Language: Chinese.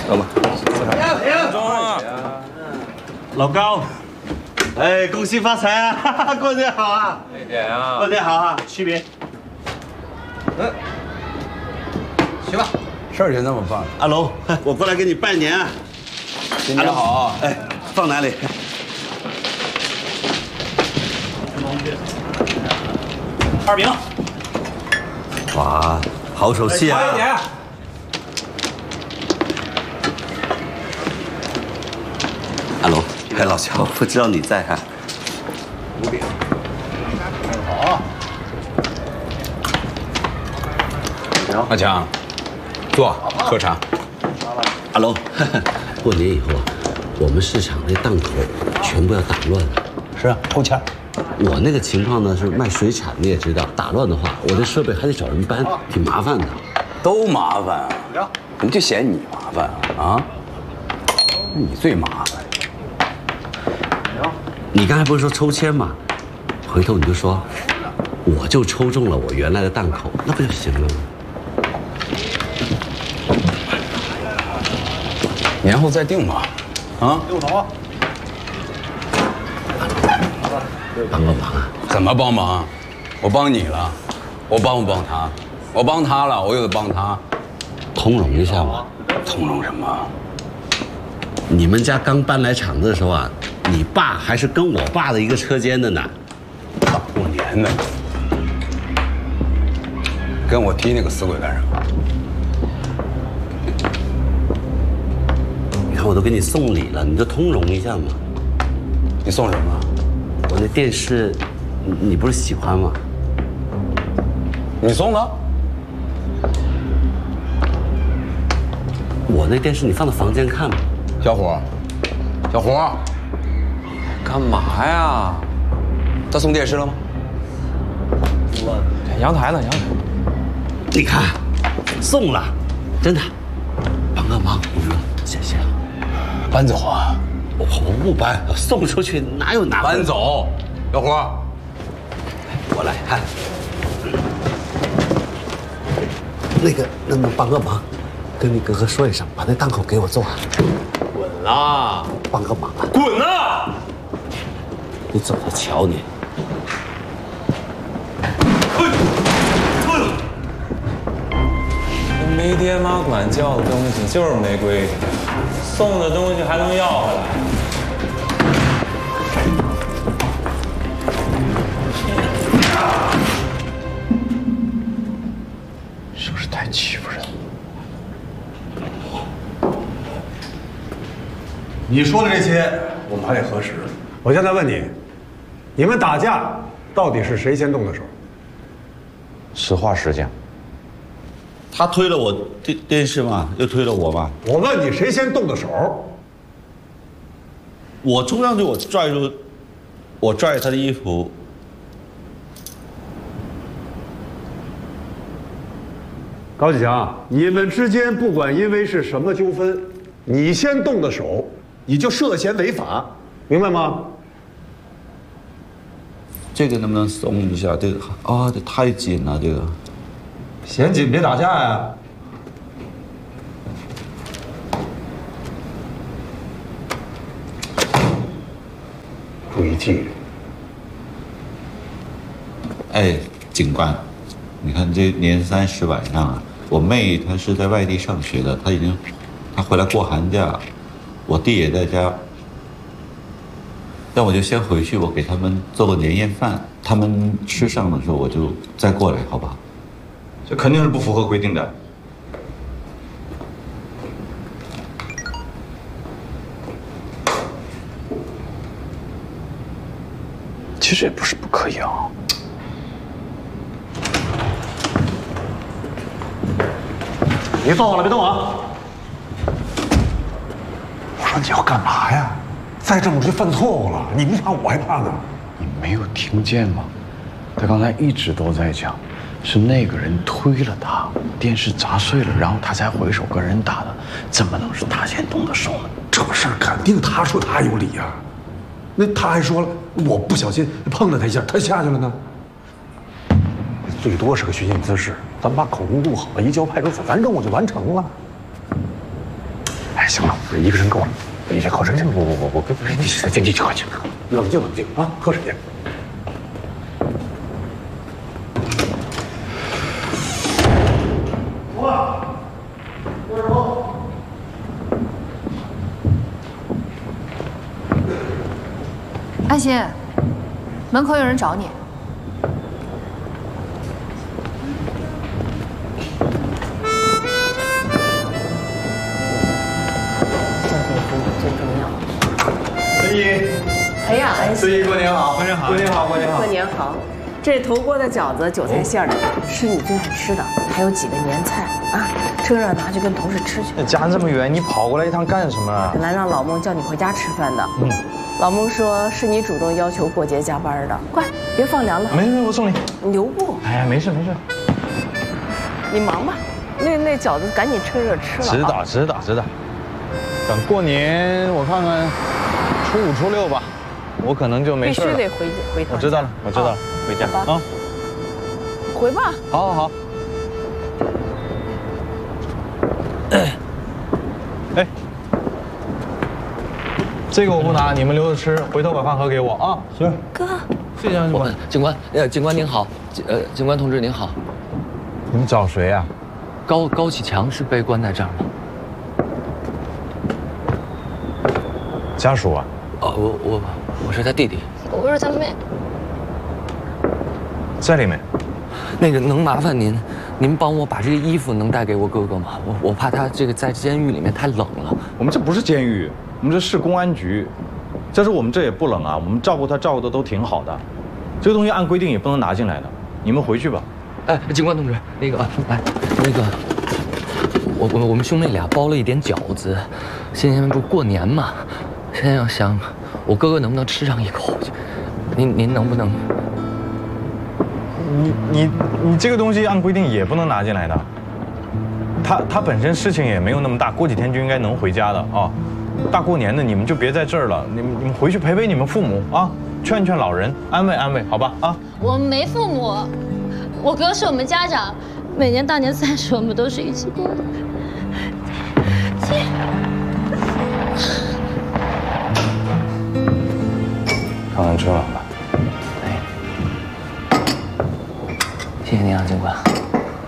走吧。 中啊！ 老高，哎，恭喜发财啊！过年好啊！ 哪天啊？ 过年好啊！区别。 去吧。事儿就那么办。 阿龙，我过来给你拜年啊！ 新年好。 哎，放哪里？ 二饼。 哇，好手气啊！ 快一点。 阿龙，哎，老乔，不知道你在哈。 五饼。 好。 阿强，坐，喝茶。 阿龙，过年以后啊，我们市场那档口全部要打乱了。 是啊，抽签。 我那个情况呢是卖水产，你也知道，打乱的话，我这设备还得找人搬，挺麻烦的。 都麻烦啊！怎么就嫌你麻烦啊？啊？你最麻烦。 你刚才不是说抽签吗？回头你就说，我就抽中了我原来的档口，那不就行了吗？ 年后再定吧。啊？ 给我头啊！ 帮个忙啊！ 怎么帮忙？我帮你了，我帮不帮他？我帮他了，我又得帮他， 通融一下嘛。 通融什么？ 你们家刚搬来厂子的时候啊，你爸还是跟我爸的一个车间的呢。 大过年的，跟我提那个死鬼干什么？ 你看我都给你送礼了，你就通融一下嘛。 你送什么？ 我那电视，你不是喜欢吗？ 你送的？ 我那电视你放到房间看吧。 小伙，小伙， 干嘛呀？ 他送电视了吗？ 阳台呢？阳台。 你看，送了，真的，帮个忙，谢谢。 搬走啊！ 我不搬，送出去哪有拿？ 搬走，小伙， 我来看。那个，能不能帮个忙？跟你哥哥说一声，把那档口给我做。 滚啦！ 帮个忙啊！ 滚啊！ 你走着瞧你。 没爹妈管教的东西就是没规矩，送的东西还能要回来。 是不是太欺负人了？ 你说的这些，我们还得核实。我现在问你，你们打架到底是谁先动的手？ 实话实讲。 他推了我电视嘛，又推了我嘛。 我问你，谁先动的手？ 我冲上去，我拽他的衣服。 高启强，你们之间不管因为是什么纠纷，你先动的手，你就涉嫌违法，明白吗？ 这个能不能松一下？这个啊，这太紧了，这个。 嫌紧别打架呀！注意纪律。 哎，警官，你看这年30晚上啊，我妹她是在外地上学的，她回来过寒假，我弟也在家。那我就先回去，我给他们做个年夜饭，他们吃上的时候我就再过来，好吧？ 这肯定是不符合规定的。 其实也不是不可以啊。 别动了，别动啊！ 我说你要干嘛呀？ 再这么就犯错误了，你不怕我还怕呢。 你没有听见吗？他刚才一直都在讲，是那个人推了他，电视砸碎了，然后他才回手跟人打的，怎么能是他先动的手呢？ 这事儿肯定他说他有理呀。那他还说了，我不小心碰了他一下，他下去了呢。最多是个寻衅滋事，咱把口供录好了，移交派出所，咱任务就完成了。哎， 哎，行了，我一个人够了。你先喝水去。我你进去喝去。冷静冷静啊，喝水去。 安心，门口有人找你。 最重要。 孙姨， 哎呀，安心， 孙姨过年好，过年好，过年好，过年好， 过年好。这头锅的饺子，韭菜馅的，是你最爱吃的，还有几个年菜啊，车上拿去跟同事吃去。 家这么远，你跑过来一趟干什么？ 本来让老孟叫你回家吃饭的，老孟说是你主动要求过节加班的，快别放凉了。 没事，我送你。 你留步。 哎呀，没事没事。 你忙吧，那饺子赶紧趁热吃了。 知道。等过年我看看，初5、初6吧，我可能就没事了。 必须得回趟家。 我知道了，回家啊。 回吧。 好。哎，这个我不拿，你们留着吃，回头把饭盒给我啊。行。 哥， 谢谢警官。 警官您好，警官同志您好。 你们找谁呀？ 高启强是被关在这儿吗？ 家属啊？ 我是他弟弟。 我是他妹。 在里面。 那个能麻烦您帮我把这个衣服能带给我哥哥吗？我怕他这个在监狱里面太冷了。 我们这不是监狱，我们这是公安局。再说我们这也不冷啊，我们照顾他照顾的都挺好的。这个东西按规定也不能拿进来的，你们回去吧。 哎，警官同志，我们兄妹俩包了一点饺子，现在不过年嘛，现在要想我哥哥能不能吃上一口，您能不能？ 你这个东西按规定也不能拿进来的。他本身事情也没有那么大，过几天就应该能回家的啊。大过年的你们就别在这儿了，你们回去陪陪你们父母啊，劝劝老人，安慰安慰，好吧啊。 我们没父母，我哥是我们家长，每年大年30我们都是一起过的。 看看吃了。